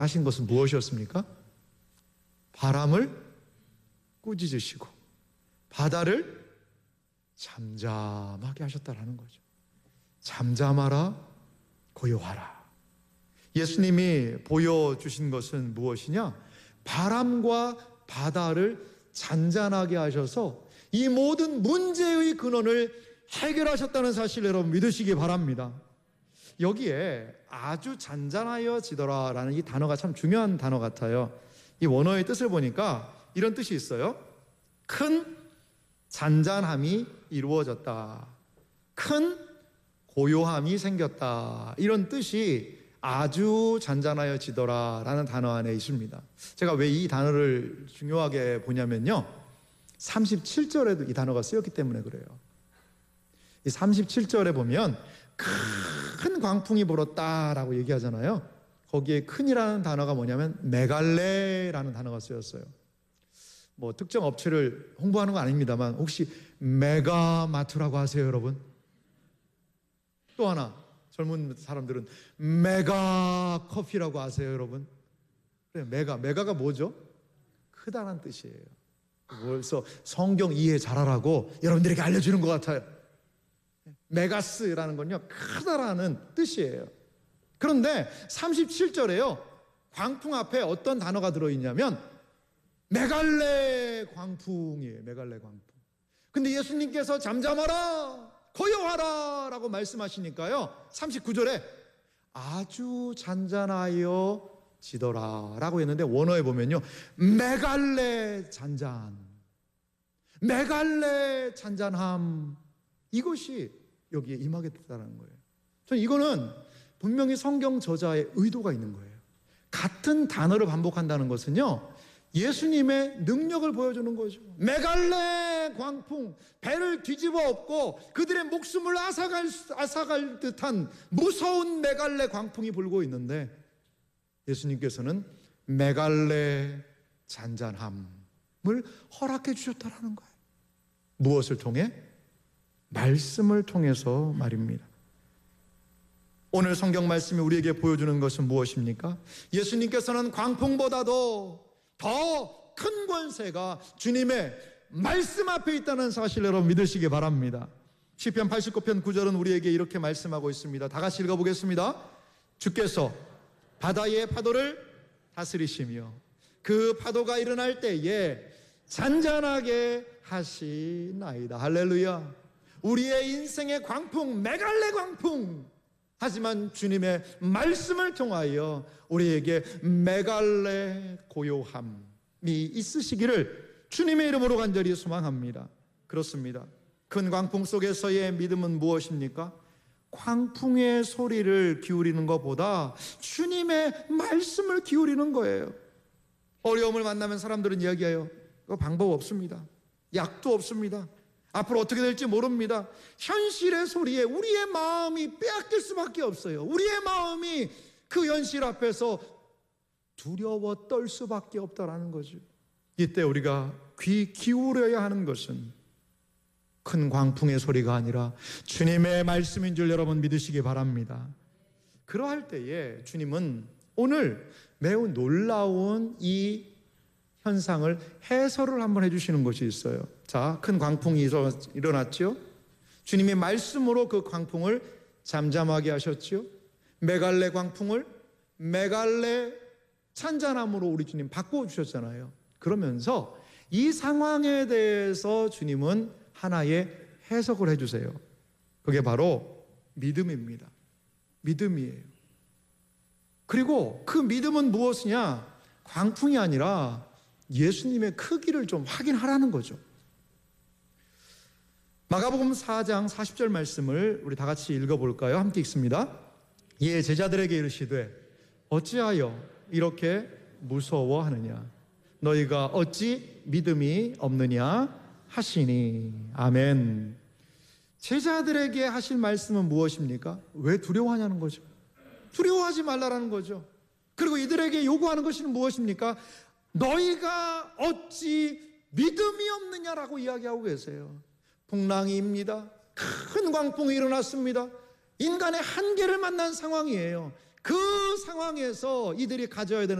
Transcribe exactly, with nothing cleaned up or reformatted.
하신 것은 무엇이었습니까? 바람을 꾸짖으시고 바다를 잠잠하게 하셨다라는 거죠. 잠잠하라, 고요하라. 예수님이 보여주신 것은 무엇이냐? 바람과 바다를 잔잔하게 하셔서 이 모든 문제의 근원을 해결하셨다는 사실 여러분 믿으시기 바랍니다. 여기에 아주 잔잔하여지더라 라는 이 단어가 참 중요한 단어 같아요. 이 원어의 뜻을 보니까 이런 뜻이 있어요. 큰 잔잔함이 이루어졌다. 큰 고요함이 생겼다. 이런 뜻이 아주 잔잔하여지더라 라는 단어 안에 있습니다. 제가 왜 이 단어를 중요하게 보냐면요, 삼십칠 절에도 이 단어가 쓰였기 때문에 그래요. 이 삼십칠 절에 보면 큰 광풍이 불었다라고 얘기하잖아요. 거기에 큰이라는 단어가 뭐냐면 메갈레라는 단어가 쓰였어요. 뭐 특정 업체를 홍보하는 건 아닙니다만 혹시 메가마트라고 하세요, 여러분? 또 하나, 젊은 사람들은 메가 커피라고 아세요, 여러분? 그래, 메가, 메가가 뭐죠? 크다는 뜻이에요. 그래서 성경 이해 잘하라고 여러분들에게 알려주는 것 같아요. 메가스라는 건요, 크다라는 뜻이에요. 그런데 삼십칠 절에요, 광풍 앞에 어떤 단어가 들어있냐면 메갈레 광풍이에요. 메갈레 광풍. 근데 예수님께서 잠잠하라, 고요하라 라고 말씀하시니까요, 삼십구 절에 아주 잔잔하여 지더라 라고 했는데 원어에 보면요, 메갈레 잔잔, 메갈레 잔잔함, 이것이 여기에 임하게 됐다는 거예요. 저는 이거는 분명히 성경 저자의 의도가 있는 거예요. 같은 단어를 반복한다는 것은요, 예수님의 능력을 보여주는 거죠. 메갈레 광풍, 배를 뒤집어 엎고 그들의 목숨을 앗아갈, 앗아갈 듯한 무서운 메갈레 광풍이 불고 있는데 예수님께서는 메갈레 잔잔함을 허락해 주셨다라는 거예요. 무엇을 통해? 말씀을 통해서 말입니다. 오늘 성경 말씀이 우리에게 보여주는 것은 무엇입니까? 예수님께서는 광풍보다도 더 큰 권세가 주님의 말씀 앞에 있다는 사실 여러분 믿으시기 바랍니다. 시편 팔십구 편 구 절은 우리에게 이렇게 말씀하고 있습니다. 다 같이 읽어보겠습니다. 주께서 바다의 파도를 다스리시며 그 파도가 일어날 때에 잔잔하게 하시나이다. 할렐루야. 우리의 인생의 광풍, 메갈레 광풍, 하지만 주님의 말씀을 통하여 우리에게 메갈레 고요함이 있으시기를 주님의 이름으로 간절히 소망합니다. 그렇습니다. 큰 광풍 속에서의 믿음은 무엇입니까? 광풍의 소리를 기울이는 것보다 주님의 말씀을 기울이는 거예요. 어려움을 만나면 사람들은 이야기해요. 그 방법 없습니다. 약도 없습니다. 앞으로 어떻게 될지 모릅니다. 현실의 소리에 우리의 마음이 빼앗길 수밖에 없어요. 우리의 마음이 그 현실 앞에서 두려워 떨 수밖에 없다라는 거죠. 이때 우리가 귀 기울여야 하는 것은 큰 광풍의 소리가 아니라 주님의 말씀인 줄 여러분 믿으시기 바랍니다. 그러할 때에 주님은 오늘 매우 놀라운 이 현상을 해설을 한번 해주시는 것이 있어요. 자, 큰 광풍이 일어났죠. 주님의 말씀으로 그 광풍을 잠잠하게 하셨죠. 메갈레 광풍을 메갈레 찬잔함으로 우리 주님 바꿔주셨잖아요. 그러면서 이 상황에 대해서 주님은 하나의 해석을 해주세요. 그게 바로 믿음입니다. 믿음이에요. 그리고 그 믿음은 무엇이냐? 광풍이 아니라 예수님의 크기를 좀 확인하라는 거죠. 마가복음 사 장 사십 절 말씀을 우리 다 같이 읽어볼까요? 함께 읽습니다. 이에 제자들에게 이르시되 어찌하여 이렇게 무서워하느냐? 너희가 어찌 믿음이 없느냐 하시니. 아멘. 제자들에게 하실 말씀은 무엇입니까? 왜 두려워하냐는 거죠. 두려워하지 말라라는 거죠. 그리고 이들에게 요구하는 것이 무엇입니까? 너희가 어찌 믿음이 없느냐라고 이야기하고 계세요. 풍랑이입니다. 큰 광풍이 일어났습니다. 인간의 한계를 만난 상황이에요. 그 상황에서 이들이 가져야 되는